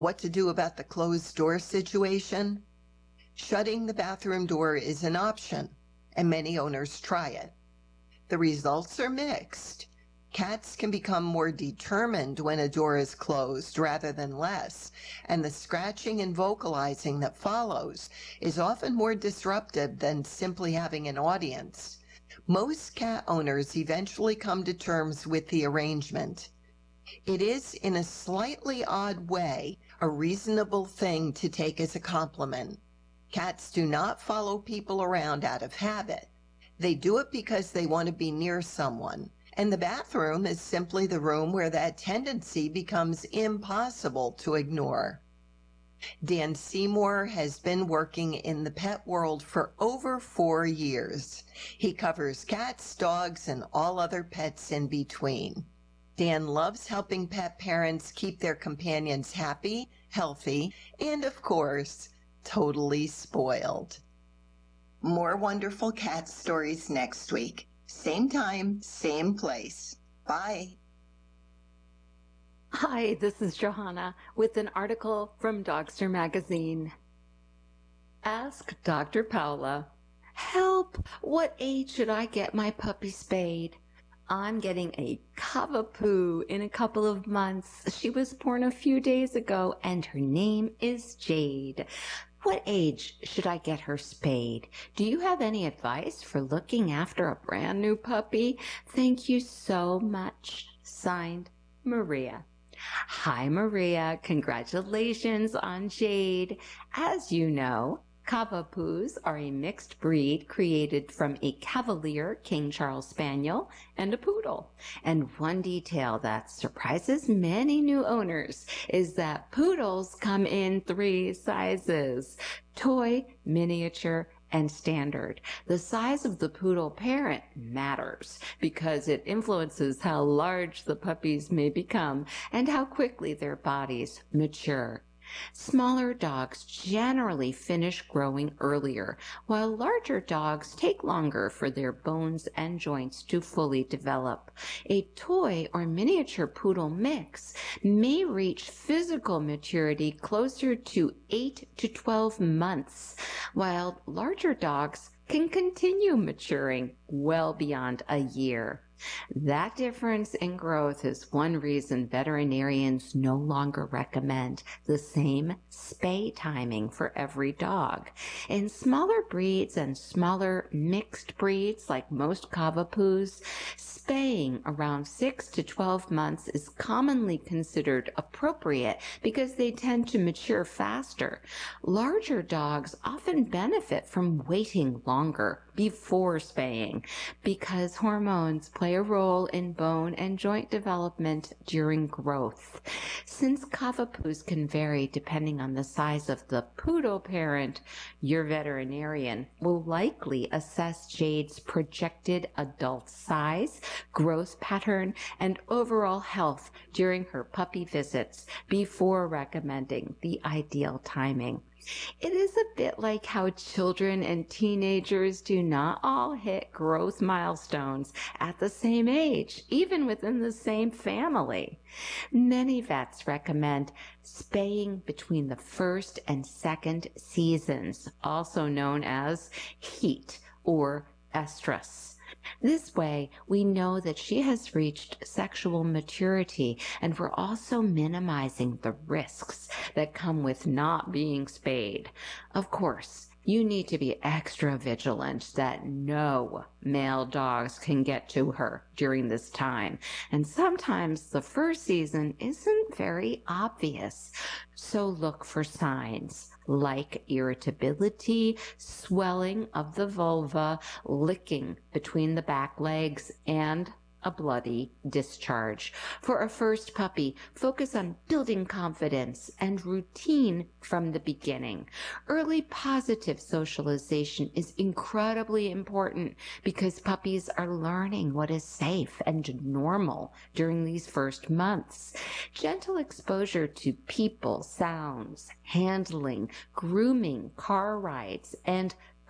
What to do about the closed door situation? Shutting the bathroom door is an option, and many owners try it. The results are mixed. Cats can become more determined when a door is closed rather than less, and the scratching and vocalizing that follows is often more disruptive than simply having an audience. Most cat owners eventually come to terms with the arrangement. It is, in a slightly odd way, a reasonable thing to take as a compliment. Cats do not follow people around out of habit. They do it because they want to be near someone. And the bathroom is simply the room where that tendency becomes impossible to ignore. Dan Seymour has been working in the pet world for over 4 years. He covers cats, dogs, and all other pets in between. Dan loves helping pet parents keep their companions happy, healthy, and of course, totally spoiled. More wonderful cat stories next week. Same time, same place. Bye. Hi, this is Johanna with an article from Dogster Magazine. Ask Dr. Paula, help, what age should I get my puppy spayed? I'm getting a Cavapoo in a couple of months. She was born a few days ago and her name is Jade. What age should I get her spayed? Do you have any advice for looking after a brand new puppy? Thank you so much. Signed, Maria. Hi, Maria. Congratulations on Jade. As you know, Cavapoos are a mixed breed created from a Cavalier King Charles Spaniel and a Poodle. And one detail that surprises many new owners is that Poodles come in 3 sizes: toy, miniature, and standard. The size of the poodle parent matters because it influences how large the puppies may become and how quickly their bodies mature. Smaller dogs generally finish growing earlier, while larger dogs take longer for their bones and joints to fully develop. A toy or miniature poodle mix may reach physical maturity closer to 8 to 12 months, while larger dogs can continue maturing well beyond a year. That difference in growth is one reason veterinarians no longer recommend the same spay timing for every dog. In smaller breeds and smaller mixed breeds like most Cavapoos, spaying around 6 to 12 months is commonly considered appropriate because they tend to mature faster. Larger dogs often benefit from waiting longer before spaying because hormones play a role in bone and joint development during growth. Since Cavapoos can vary depending on the size of the poodle parent, your veterinarian will likely assess Jade's projected adult size, growth pattern, and overall health during her puppy visits before recommending the ideal timing. It is a bit like how children and teenagers do not all hit growth milestones at the same age, even within the same family. Many vets recommend spaying between the first and second seasons, also known as heat or estrus. This way, we know that she has reached sexual maturity, and we're also minimizing the risks that come with not being spayed. Of course, you need to be extra vigilant that no male dogs can get to her during this time. And sometimes the first season isn't very obvious. So look for signs like irritability, swelling of the vulva, licking between the back legs, and a bloody discharge. For a first puppy, focus on building confidence and routine from the beginning. Early positive socialization is incredibly important because puppies are learning what is safe and normal during these first months. Gentle exposure to people, sounds, handling, grooming, car rides, and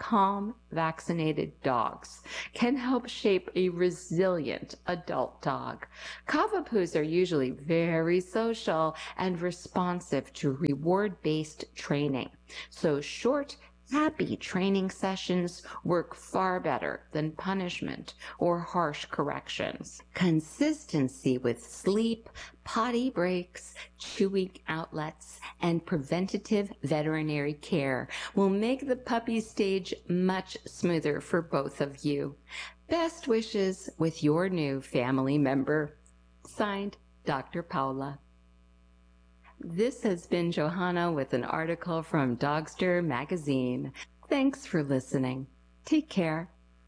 calm, vaccinated dogs can help shape a resilient adult dog. Cavapoos are usually very social and responsive to reward-based training. So short, happy training sessions work far better than punishment or harsh corrections. Consistency with sleep, potty breaks, chewing outlets, and preventative veterinary care will make the puppy stage much smoother for both of you. Best wishes with your new family member. Signed, Dr. Paula. This has been Johanna with an article from Dogster Magazine. Thanks for listening. Take care.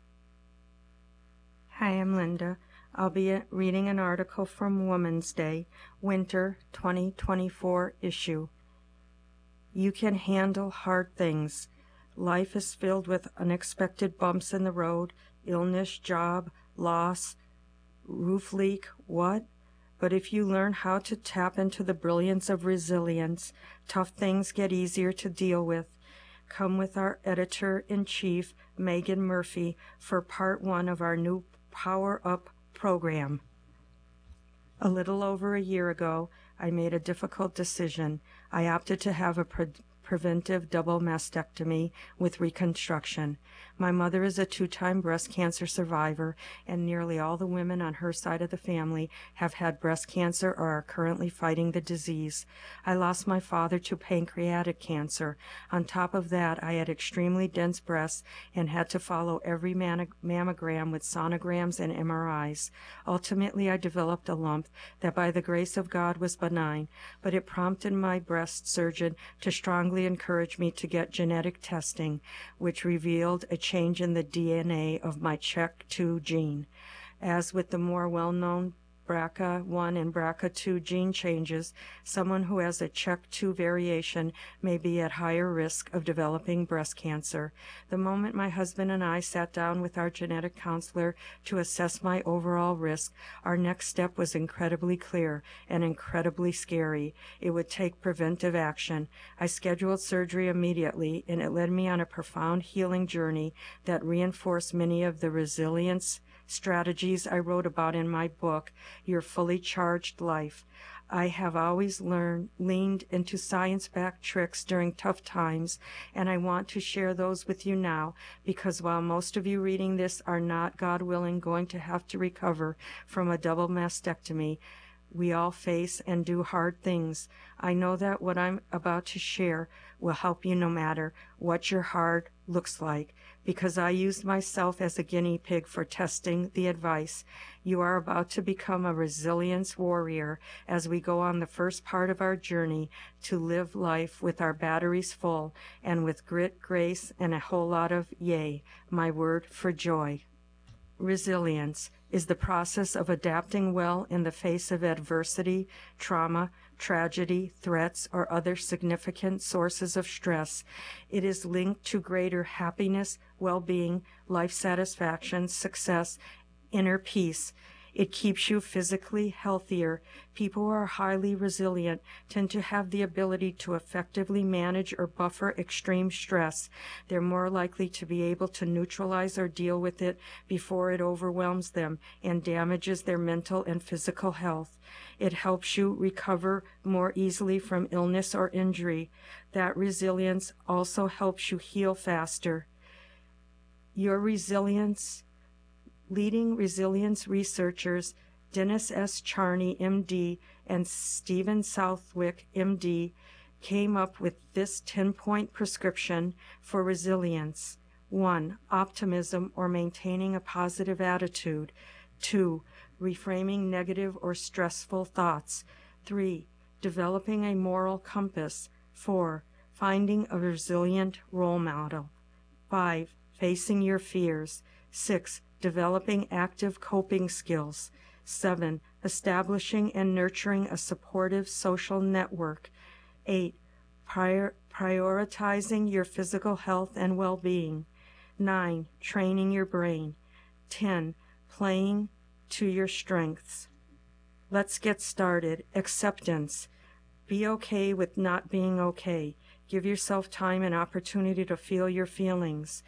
Hi, I'm Linda. I'll be reading an article from Women's Day, Winter 2024 issue. You can handle hard things. Life is filled with unexpected bumps in the road, illness, job, loss, roof leak, what? But if you learn how to tap into the brilliance of resilience, tough things get easier to deal with. Come with our editor-in-chief, Megan Murphy, for part 1 of our new Power Up program. A little over a year ago, I made a difficult decision. I opted to have a preventive double mastectomy with reconstruction. My mother is a 2-time breast cancer survivor, and nearly all the women on her side of the family have had breast cancer or are currently fighting the disease. I lost my father to pancreatic cancer. On top of that, I had extremely dense breasts and had to follow every mammogram with sonograms and MRIs. Ultimately, I developed a lump that by the grace of God was benign, but it prompted my breast surgeon to strongly encourage me to get genetic testing, which revealed a change in the DNA of my CHEK2 gene. As with the more well-known BRCA1 and BRCA2 gene changes, someone who has a CHEK2 variation may be at higher risk of developing breast cancer. The moment my husband and I sat down with our genetic counselor to assess my overall risk, our next step was incredibly clear and incredibly scary. It would take preventive action. I scheduled surgery immediately, and it led me on a profound healing journey that reinforced many of the resilience strategies I wrote about in my book, Your Fully Charged Life. I have always leaned into science-backed tricks during tough times, and I want to share those with you now, because while most of you reading this are not, God willing, going to have to recover from a double mastectomy, we all face and do hard things. I know that what I'm about to share will help you no matter what your hard looks like, because I used myself as a guinea pig for testing the advice. You are about to become a resilience warrior as we go on the first part of our journey to live life with our batteries full and with grit, grace, and a whole lot of yay, my word for joy. Resilience is the process of adapting well in the face of adversity, trauma, tragedy, threats, or other significant sources of stress. It is linked to greater happiness, well-being, life satisfaction, success, inner peace. It keeps you physically healthier. People who are highly resilient tend to have the ability to effectively manage or buffer extreme stress. They're more likely to be able to neutralize or deal with it before it overwhelms them and damages their mental and physical health. It helps you recover more easily from illness or injury. That resilience also helps you heal faster. Your resilience Leading resilience researchers Dennis S. Charney, MD, and Stephen Southwick, MD, came up with this 10-point prescription for resilience. 1. Optimism or maintaining a positive attitude. 2. Reframing negative or stressful thoughts. 3. Developing a moral compass. 4. Finding a resilient role model. 5. Facing your fears. 6. Developing active coping skills. 7. Establishing and nurturing a supportive social network. 8. Prioritizing your physical health and well-being. 9. Training your brain. 10. Playing to your strengths. Let's get started. Acceptance. Be okay with not being okay. Give yourself time and opportunity to feel your feelings.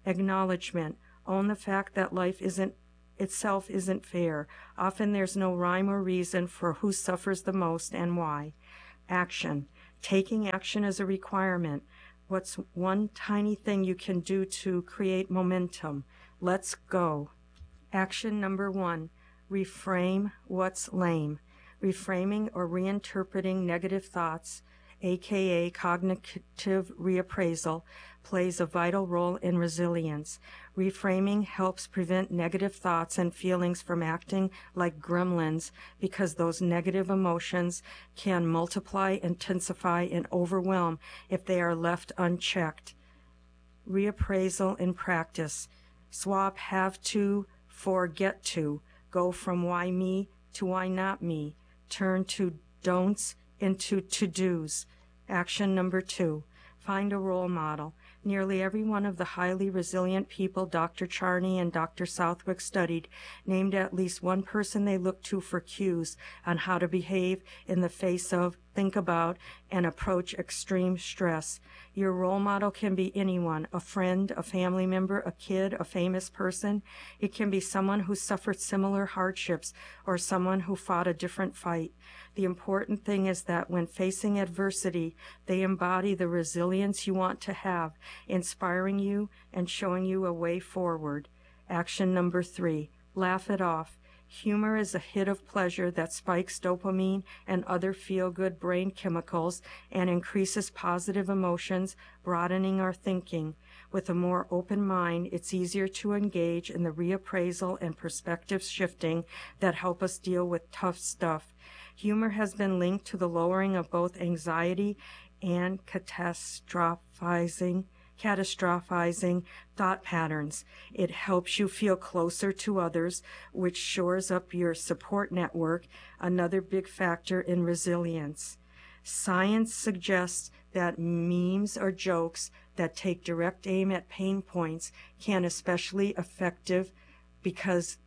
Acknowledgement. Own the fact that life itself isn't fair. Often there's no rhyme or reason for who suffers the most and why. Action. Taking action is a requirement. What's one tiny thing you can do to create momentum? Let's go. Action number 1. Reframe what's lame. Reframing or reinterpreting negative thoughts, aka cognitive reappraisal, plays a vital role in resilience. Reframing helps prevent negative thoughts and feelings from acting like gremlins because those negative emotions can multiply, intensify, and overwhelm if they are left unchecked. Reappraisal in practice. Swap have to for get to. Go from why me to why not me. Turn to don'ts into to-dos. Action number 2. Find a role model. Nearly every one of the highly resilient people Dr. Charney and Dr. Southwick studied named at least one person they looked to for cues on how to behave in the face of, think about, and approach extreme stress. Your role model can be anyone, a friend, a family member, a kid, a famous person. It can be someone who suffered similar hardships or someone who fought a different fight. The important thing is that when facing adversity, they embody the resilience you want to have, inspiring you and showing you a way forward. Action number 3. Laugh it off. Humor is a hit of pleasure that spikes dopamine and other feel-good brain chemicals and increases positive emotions, broadening our thinking. With a more open mind, it's easier to engage in the reappraisal and perspective shifting that help us deal with tough stuff. Humor has been linked to the lowering of both anxiety and catastrophizing thought patterns. It helps you feel closer to others, which shores up your support network, another big factor in resilience. Science suggests that memes or jokes that take direct aim at pain points can be especially effective because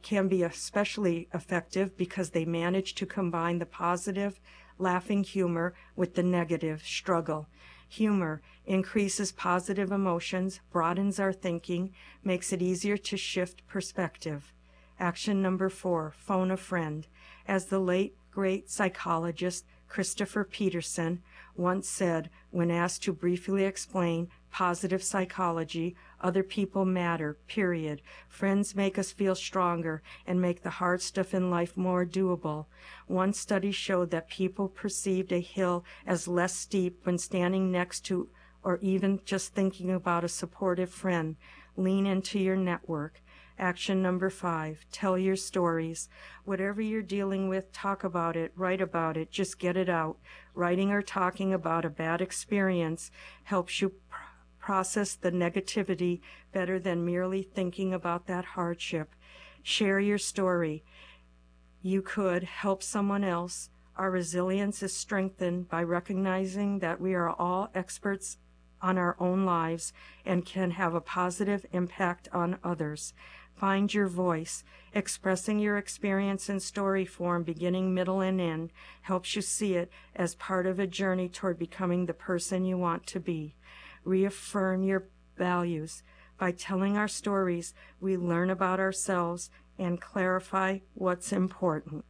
they manage to combine the positive, laughing humor with the negative struggle. Humor increases positive emotions, broadens our thinking, makes it easier to shift perspective. Action number 4, phone a friend. As the late, great psychologist Christopher Peterson once said when asked to briefly explain positive psychology, other people matter, period. Friends make us feel stronger and make the hard stuff in life more doable. One study showed that people perceived a hill as less steep when standing next to or even just thinking about a supportive friend. Lean into your network. Action number 5, tell your stories. Whatever you're dealing with, talk about it, write about it, just get it out. Writing or talking about a bad experience helps you process the negativity better than merely thinking about that hardship. Share your story. You could help someone else. Our resilience is strengthened by recognizing that we are all experts on our own lives and can have a positive impact on others. Find your voice. Expressing your experience in story form, beginning, middle, and end, helps you see it as part of a journey toward becoming the person you want to be. Reaffirm your values. By telling our stories, we learn about ourselves and clarify what's important.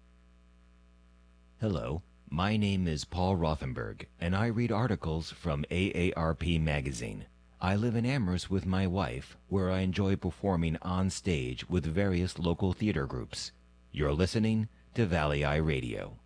Hello, my name is Paul Rothenberg, and I read articles from AARP Magazine. I live in Amherst with my wife, where I enjoy performing on stage with various local theater groups. You're listening to Valley Eye Radio.